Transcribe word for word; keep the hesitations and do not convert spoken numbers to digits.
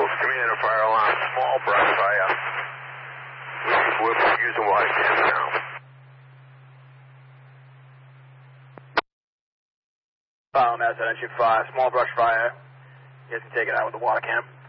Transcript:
Commander, fire alarm, small brush fire. We're, we're using water cam now. File Mass Energy five, small brush fire. You guys can take it out with the water cam.